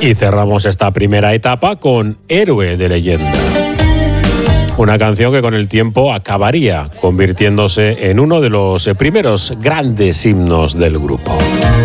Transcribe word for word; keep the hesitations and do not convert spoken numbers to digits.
Y cerramos esta primera etapa con Héroe de Leyenda. Una canción que con el tiempo acabaría convirtiéndose en uno de los primeros grandes himnos del grupo.